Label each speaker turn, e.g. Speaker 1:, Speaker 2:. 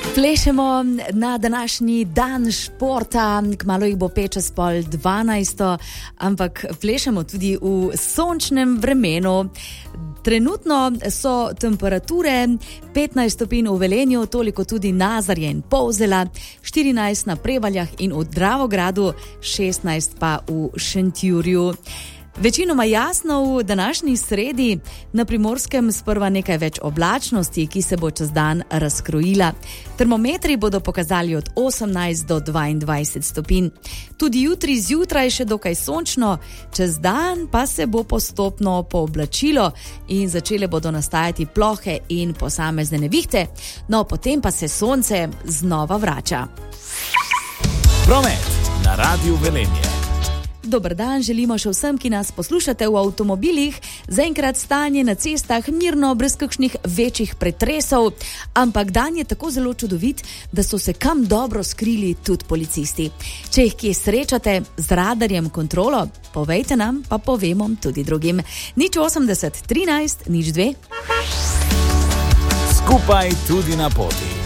Speaker 1: Plešemo na današnji dan športa, kmalu jih bo 11:30, ampak plešemo tudi v sončnem vremenu. Trenutno so temperature 15 stopinj v Velenju, toliko tudi Nazarje in Polzela, 14 na Prevaljah in v Dravogradu, 16 pa v Šentjurju. Večinoma jasno v današnji sredi, na Primorskem sprva nekaj več oblačnosti, ki se bo čez dan razkrojila. Termometri bodo pokazali od 18 do 22 stopinj. Tudi jutri zjutraj še dokaj sončno, čez dan pa se bo postopno pooblačilo in začele bodo nastajati plohe in posamezne nevihte, no potem pa se sonce znova vrača.
Speaker 2: Promet na Radiu Velenje.
Speaker 1: Dober dan, želimo še vsem, ki nas poslušate v avtomobilih. Zaenkrat stanje na cestah mirno, brez kakšnih večjih pretresov, ampak dan je tako zelo čudovit, da so se kam dobro skrili tudi policisti. Če jih kje srečate z radarjem kontrolo, povejte nam, pa povemo tudi drugim. 080 13 02.
Speaker 2: Skupaj tudi na poti.